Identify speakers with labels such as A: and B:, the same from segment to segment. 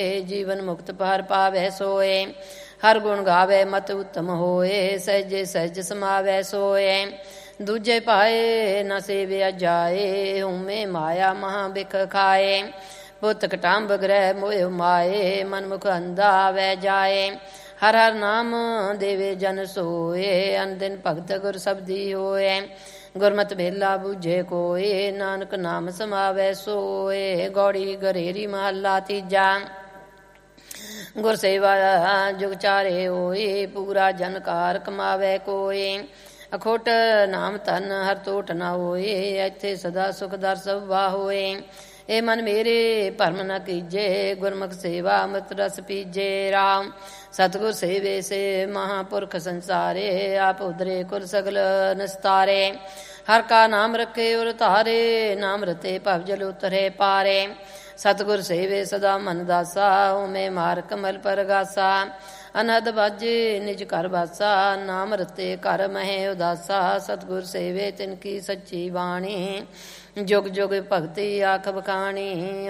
A: ਜੀਵਨ ਮੁਕਤ ਪਰ ਪਾਵੈ ਸੋਏ। ਹਰ ਗੁਣ ਗਾਵੇ ਮਤ ਉੱਤਮ ਹੋਏ, ਸਹਿਜੇ ਸਹਿਜ ਸਮਾਵੈ ਸੋਏ। ਦੂਜੇ ਪਾਏ ਨ ਸੇਵਿਆ ਜਾਏ, ਹਉਮੈ ਮਾਇਆ ਮਹਾ ਬਿਖ ਖਾਏ। ਪੁੱਤ ਕਟੰਬ ਗ੍ਰਹਿ ਮੋਹ ਮਾਏ, ਮਨਮੁਖ ਅੰਧਾ ਵੈ ਜਾਏ। ਹਰ ਹਰ ਨਾਮ ਦੇਵੇ ਜਨ ਸੋਏ, ਅਨਦਿਨ ਭਗਤ ਗੁਰ ਸਬਦੀ ਹੋਏ। ਗੁਰਮਤਿ ਵੇਲਾ ਬੂਝੇ ਕੋਏ, ਨਾਨਕ ਨਾਮ ਸਮਾਵੈ ਸੋਏ। ਗੌੜੀ ਗਰੇਰੀ ਮਹੱਲਾ ਤੀਜਾ। ਗੁਰ ਸੇਵਾ ਜੁਗ ਚਾਰੇ ਹੋਏ, ਪੂਰਾ ਜਨਕਾਰ ਕਮਾਵੇ ਕੋਏ। ਅਖੋਟ ਨਾਮ ਧਨ ਹਰ ਤੋਟ ਨਾ ਹੋਏ, ਇੱਥੇ ਸਦਾ ਸੁਖ ਦਰ ਸਭਾ ਹੋਏ। ਇਹ ਮਨ ਮੇਰੇ ਭਰਮ ਨ ਕੀਜੇ, ਗੁਰਮੁਖ ਸੇਵਾ ਅੰਮ੍ਰਿਤ ਰਸ ਪੀਜੇ। ਰਾਮ ਸਤਿਗੁਰ ਸੇਵੇ ਸੇ ਮਹਾਂਪੁਰਖ ਸੰਸਾਰੇ, ਆਪ ਉਧਰੇ ਕੁਲ ਸਗਲ ਨਿਸਤਾਰੇ। ਹਰ ਕਾ ਨਾਮ ਰੱਖੇ ਉਰ ਧਾਰੇ, ਨਾਮ ਰਤੇ ਭਵ ਜਲ ਉਤਰੇ ਪਾਰੇ। ਸਤਿਗੁਰ ਸੇਵੇ ਸਦਾ ਮਨ ਦਾਸਾ, ਓਮੇ ਮਾਰ ਕਮਲ ਪਰਗਾਸਾ। ਅਨਹਦ ਬਾਜੇ ਨਿਜ ਘਰ ਬਾਸਾ, ਨਾਮ ਰਤੇ ਘਰ ਮਹਿ ਉਦਾਸਾ। ਸਤਿਗੁਰ ਸੇਵੇ ਤਿਨ ਕੀ ਸੱਚੀ ਬਾਣੀ, ਜੁਗ ਜੁਗ ਭਗਤੀ ਆਖ ਬਖਾਣੀ।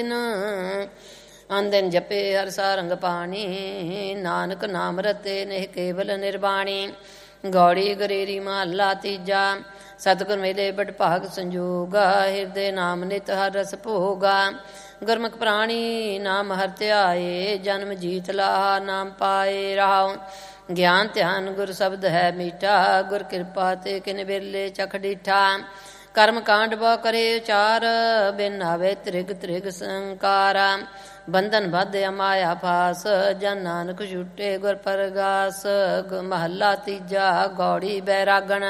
A: ਅਨਦਿਨ ਜਪੇ ਹਰ ਸਾਰੰਗ ਪਾਣੀ, ਨਾਨਕ ਨਾਮ ਰਤੇ ਨਹਿ ਕੇਵਲ ਨਿਰਬਾਣੀ। ਗੌੜੀ ਗਰੇਰੀ ਮਹੱਲਾ ਤੀਜਾ। ਸਤਿਗੁਰ ਮਿਲੇ ਬੜ ਭਾਗ ਸੰਜੋਗਾ, ਹਿਰਦੇ ਨਾਮ ਨਿਤ ਹਰ ਰਸ ਭੋਗਾ। ਗੁਰਮੁਖ ਪ੍ਰਾਣੀ ਨਾਮ ਹਰ ਧਿਆਏ, ਜਨਮ ਜੀਤ ਲਾਹਾ ਨਾਮ ਪਾਏ। ਰਹਾਉ ਗਿਆਨ ਧਿਆਨ ਗੁਰ ਸ਼ਬਦ ਹੈ ਮੀਠਾ, ਗੁਰ ਕਿਰਪਾ ਤੇ ਕਿਨ ਵੇਲੇ ਚਖ ਡੀਠਾ। ਕਰਮ ਕਾਂਡ ਬਹੁ ਕਰੇ ਉਚਾਰ, ਬਿਨ ਆਵੇ ਤ੍ਰਿਗ ਤ੍ਰਿਗ ਸੰਕਾਰਾ। ਬੰਧਨ ਬੱਧ ਮਾਇਆ ਫਾਸ, ਜਨ ਨਾਨਕ ਛੁਟੇ ਗੁਰ ਪਰਗਾਸ। ਮਹੱਲਾ ਤੀਜਾ। ਗੌੜੀ ਬੈਰਾਗਣ।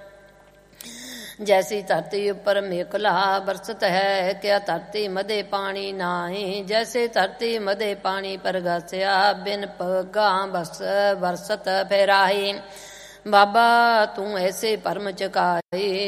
A: ਜੈਸੀ ਧਰਤੀ ਉੱਪਰ ਮੇਘਲਾ ਬਰਸਤ ਹੈ, ਕਿਆ ਧਰਤੀ ਮਦੇ ਪਾਣੀ ਨਾਹੀ। ਜੈਸੇ ਧਰਤੀ ਮਦੇ ਪਾਣੀ ਪਰਗਾਸਿਆ, ਬਿਨ ਪੱਗਾਂ ਬਰਸਤ ਫੇਰਾਹੀ। ਬਾਬਾ ਤੂੰ ਐਸੇ ਭਰਮ ਚਕਾਏ,